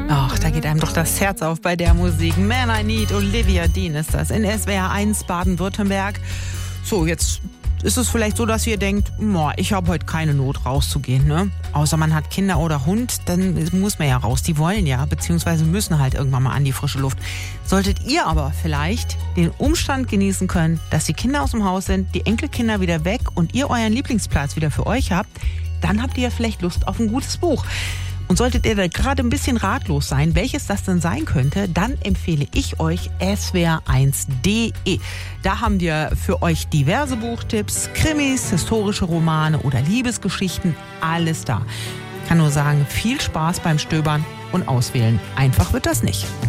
Ach, da geht einem doch das Herz auf bei der Musik. Man I Need, Olivia Dean ist das in SWR 1 Baden-Württemberg. So, jetzt ist es vielleicht so, dass ihr denkt, ich habe heute keine Not rauszugehen, ne? Außer man hat Kinder oder Hund, dann muss man ja raus. Die wollen ja, beziehungsweise müssen halt irgendwann mal an die frische Luft. Solltet ihr aber vielleicht den Umstand genießen können, dass die Kinder aus dem Haus sind, die Enkelkinder wieder weg und ihr euren Lieblingsplatz wieder für euch habt, dann habt ihr vielleicht Lust auf ein gutes Buch. Und solltet ihr da gerade ein bisschen ratlos sein, welches das denn sein könnte, dann empfehle ich euch swr1.de. Da haben wir für euch diverse Buchtipps, Krimis, historische Romane oder Liebesgeschichten, alles da. Ich kann nur sagen, viel Spaß beim Stöbern und Auswählen. Einfach wird das nicht.